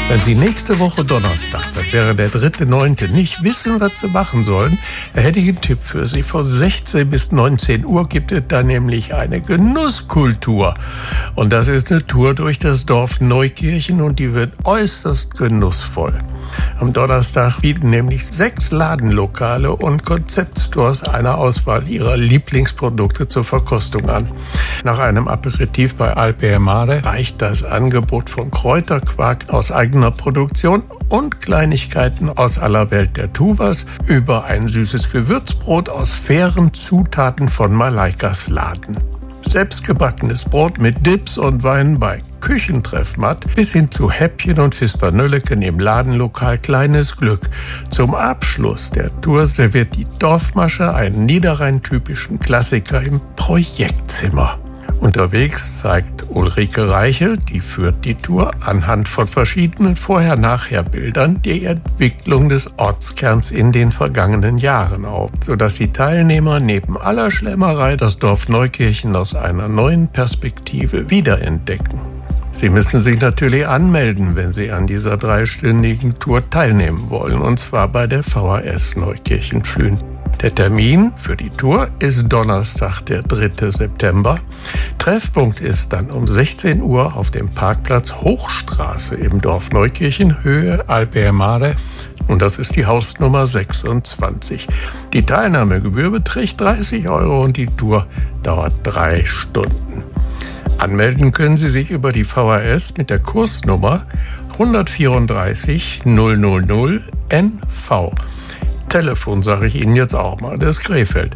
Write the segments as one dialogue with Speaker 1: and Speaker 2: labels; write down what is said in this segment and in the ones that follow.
Speaker 1: Wenn Sie nächste Woche Donnerstag, das wäre der 3.9., nicht wissen, was Sie machen sollen, da hätte ich einen Tipp für Sie. Von 16 bis 19 Uhr gibt es da nämlich eine Genusskultur. Und das ist eine Tour durch das Dorf Neukirchen und die wird äußerst genussvoll. Am Donnerstag bieten nämlich 6 Ladenlokale und Konzeptstores eine Auswahl ihrer Lieblingsprodukte zur Verkostung an. Nach einem Aperitif bei Alper Mare reicht das Angebot von Kräuterquark aus eigener Produktion und Kleinigkeiten aus aller Welt der Tuvas über ein süßes Gewürzbrot aus fairen Zutaten von Malaikas Laden. Selbstgebackenes Brot mit Dips und Wein bei Küchentreffmatt bis hin zu Häppchen und Fisternölleken im Ladenlokal Kleines Glück. Zum Abschluss der Tour serviert die Dorfmasche einen niederrhein-typischen Klassiker im Projektzimmer. Unterwegs zeigt Ulrike Reichel, die führt die Tour, anhand von verschiedenen Vorher-Nachher-Bildern die Entwicklung des Ortskerns in den vergangenen Jahren auf, sodass die Teilnehmer neben aller Schlemmerei das Dorf Neukirchen aus einer neuen Perspektive wiederentdecken. Sie müssen sich natürlich anmelden, wenn Sie an dieser 3-stündigen Tour teilnehmen wollen, und zwar bei der VHS Neukirchen Flühen. Der Termin für die Tour ist Donnerstag, der 3. September. Treffpunkt ist dann um 16 Uhr auf dem Parkplatz Hochstraße im Dorf Neukirchen, Höhe Alper Mare. Und das ist die Hausnummer 26. Die Teilnahmegebühr beträgt 30 € und die Tour dauert 3 Stunden. Anmelden können Sie sich über die VHS mit der Kursnummer 134 000 NV. Telefon sage ich Ihnen jetzt auch mal, das ist Krefeld.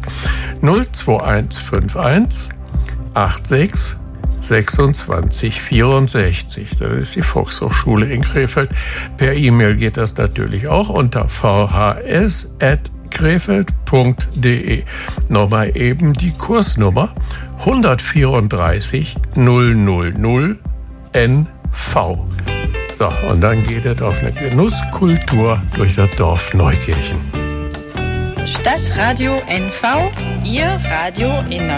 Speaker 1: 02151 86 26 64. Das ist die Volkshochschule in Krefeld. Per E-Mail geht das natürlich auch unter vhs@krefeld.de. Nochmal eben die Kursnummer 134 000 NV. So, und dann geht es auf eine Genusskultur durch das Dorf Neukirchen.
Speaker 2: Stadtradio NV, Ihr Radio in